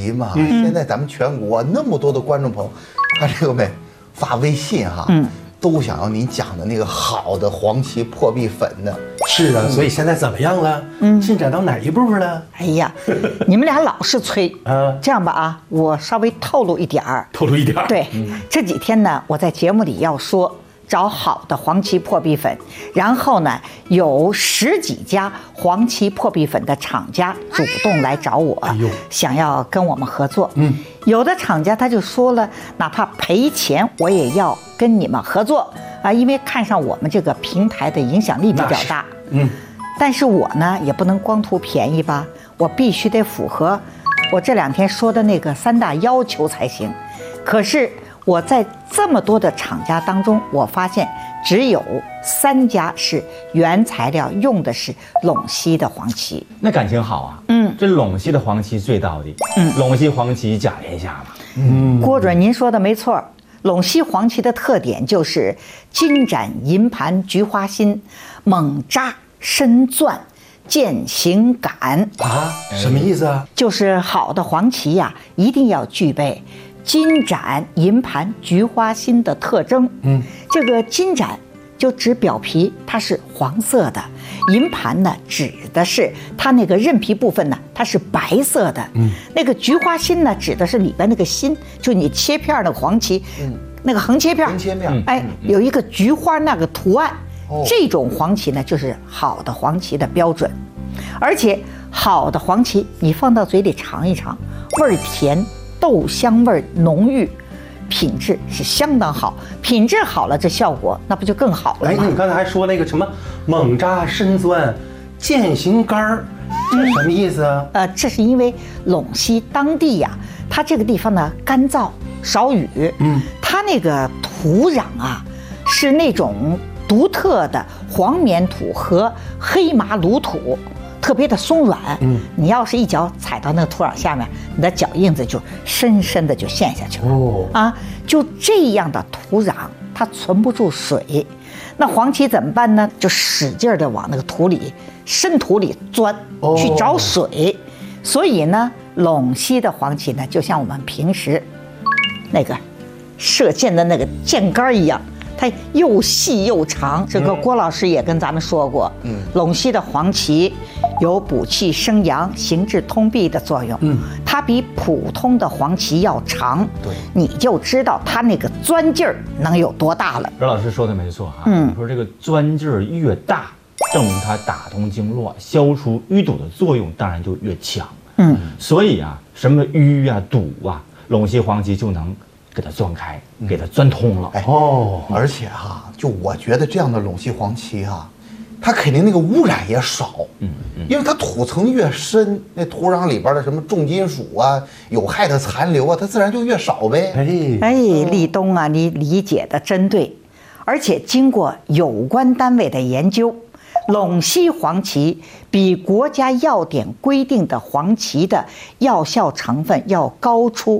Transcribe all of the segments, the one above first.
急嘛，现在咱们全国那么多的观众朋友，看这个没发微信哈，都想要你讲的那个好的黄芪破壁粉呢。 是啊，所以现在怎么样了？进展到哪一步了？ 哎呀，你们俩老是催这样吧啊，我稍微透露一点儿。 透露一点儿。 对，这几天呢，我在节目里要说找好的黄芪破壁粉，然后呢，有10几家黄芪破壁粉的厂家主动来找我，想要跟我们合作。有的厂家他就说了，哪怕赔钱我也要跟你们合作啊，因为看上我们这个平台的影响力比较大。但是我呢也不能光图便宜吧，我必须得符合我这2天说的那个3大要求才行。可是我在这么多的厂家当中，我发现只有3家是原材料用的是陇西的黄芪。 那感情好啊。这陇西的黄芪最到底。陇西黄芪甲天下嘛。 郭准，您说的没错。陇西黄芪的特点就是金盏银盘菊花心，猛扎深钻，渐行感啊，什么意思啊？ 就是好的黄芪呀，一定要具备金盏银盘菊花心的特征。这个金盏就指表皮它是黄色的，银盘呢指的是它那个韧皮部分呢它是白色的。那个菊花心呢指的是里边那个心，就你切片的黄芪，那个横切片，哎，有一个菊花那个图案。这种黄芪呢就是好的黄芪的标准。而且好的黄芪你放到嘴里尝一尝，味儿甜，豆香味浓郁，品质是相当好。品质好了，这效果那不就更好了吗？ 哎，你刚才还说那个什么猛扎深钻，渐行干儿，这什么意思啊？ 这是因为陇西当地呀，它这个地方呢干燥少雨，它那个土壤啊是那种独特的黄棉土和黑麻芦土，特别的松软。你要是一脚踩到那个土壤下面，你的脚印子就深深的就陷下去了。就这样的土壤它存不住水，那黄芪怎么办呢？就使劲的往那个深土里钻，去找水。所以呢，陇西的黄芪呢，就像我们平时那个射箭的那个箭杆一样，它又细又长。这个郭老师也跟咱们说过，陇西的黄芪有补气生阳、行滞通闭的作用。它比普通的黄芪要长，你就知道它那个钻劲儿能有多大了。 任老师说的没错啊，说这个钻劲儿越大，证明它打通经络、消除淤堵的作用当然就越强。所以啊，什么淤啊、堵啊，陇西黄芪就能给它钻开，给它钻通了。 而且哈，就我觉得这样的陇西黄芪哈，它肯定那个污染也少。因为它土层越深，那土壤里边的什么重金属啊、有害的残留啊，它自然就越少呗。 立冬啊，你理解的真对。而且经过有关单位的研究，陇西黄芪比国家药典规定的黄芪的药效成分要高出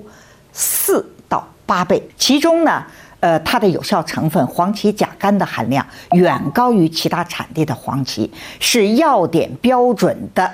4到8倍，其中呢，它的有效成分黄芪甲苷的含量远高于其他产地的黄芪，是药典标准的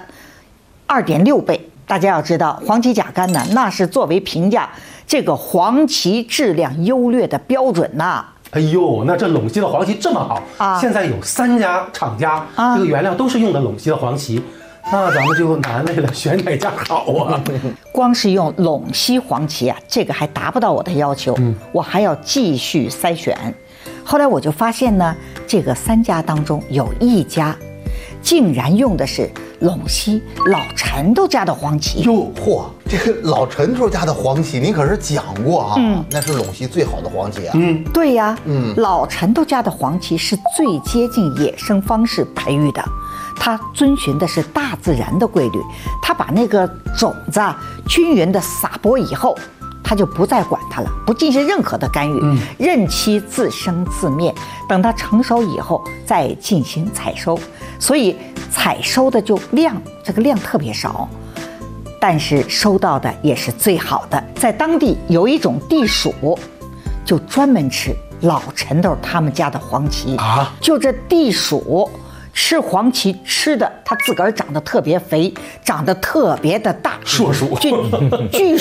2.6倍。大家要知道，黄芪甲苷呢，那是作为评价这个黄芪质量优劣的标准呐。 哎呦，那这陇西的黄芪这么好，现在有3家厂家，这个原料都是用的陇西的黄芪，那咱们就难为了，选哪家好啊？ 光是用陇西黄芪啊，这个还达不到我的要求，我还要继续筛选。后来我就发现呢，这个3家当中有1家竟然用的是陇西老陈头家的黄芪。 嚯，这个老陈头家的黄芪您可是讲过啊，那是陇西最好的黄芪啊。 对呀，老陈头家的黄芪是最接近野生方式培育的，它遵循的是大自然的规律，它把那个种子均匀的撒播以后，它就不再管它了，不进行任何的干预，任其自生自灭，等它成熟以后再进行采收。所以采收的就这个量特别少，但是收到的也是最好的。在当地有一种地鼠，就专门吃老陈头他们家的黄芪啊，就这地鼠吃黄芪吃的，它自个儿长得特别肥，长得特别的大， 硕鼠。 据